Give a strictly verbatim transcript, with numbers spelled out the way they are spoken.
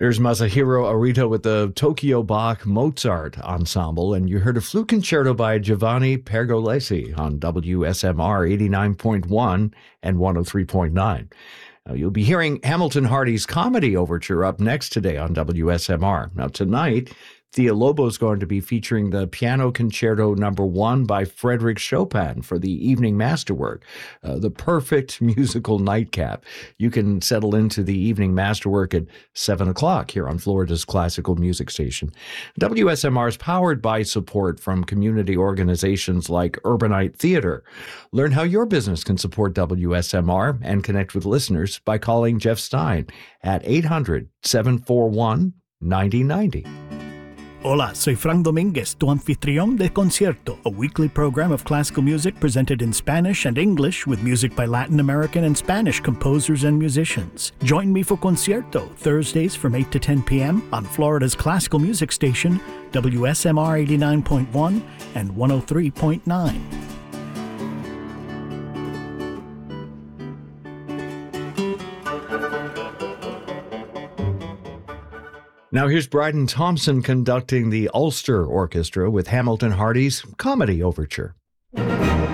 There's Masahiro Arita with the Tokyo Bach Mozart Ensemble, and you heard a flute concerto by Giovanni Pergolesi on W S M R eighty-nine point one and one oh three point nine. Now, you'll be hearing Hamilton Hardy's Comedy Overture up next today on W S M R. Now, tonight, Thea Lobo is going to be featuring the Piano Concerto Number One by Frédéric Chopin for the evening masterwork, uh, the perfect musical nightcap. You can settle into the evening masterwork at seven o'clock here on Florida's classical music station. W S M R is powered by support from community organizations like Urbanite Theater. Learn how your business can support W S M R and connect with listeners by calling Jeff Stein at eight hundred, seven four one, nine oh nine oh. Hola, soy Frank Dominguez, tu anfitrión de Concierto, a weekly program of classical music presented in Spanish and English with music by Latin American and Spanish composers and musicians. Join me for Concierto, Thursdays from eight to ten p.m. on Florida's classical music station, W S M R eighty-nine point one and one oh three point nine. Now here's Bryden Thompson conducting the Ulster Orchestra with Hamilton Hardy's Comedy Overture.